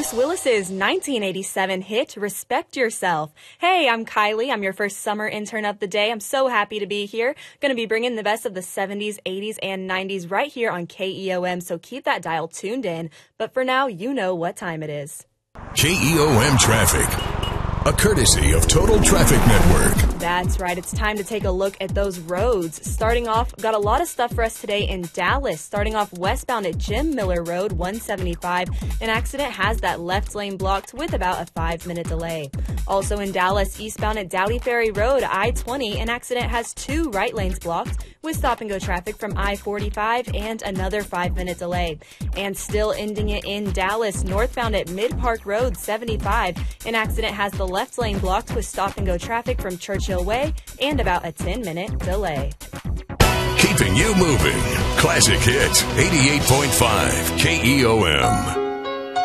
Bruce Willis's 1987 hit, Respect Yourself. Hey, I'm Kylie. I'm your first summer intern of the day. I'm so happy to be here. Going to be bringing the best of the 70s, 80s, and 90s right here on KEOM, so keep that dial tuned in. But for now, you know what time it is. KEOM Traffic, a courtesy of Total Traffic Network. That's right. It's time to take a look at those roads. Starting off, got a lot of stuff for us today in Dallas. Starting off westbound at Jim Miller Road, 175. An accident has that left lane blocked with about a 5-minute delay. Also in Dallas, eastbound at Dowdy Ferry Road, I-20. An accident has 2 right lanes blocked with stop-and-go traffic from I-45 and another 5-minute delay. And still ending it in Dallas, northbound at Mid-Park Road, 75. An accident has the left lane blocked with stop-and-go traffic from Churchill Way and about a 10-minute delay. Keeping you moving. Classic Hits, 88.5 KEOM.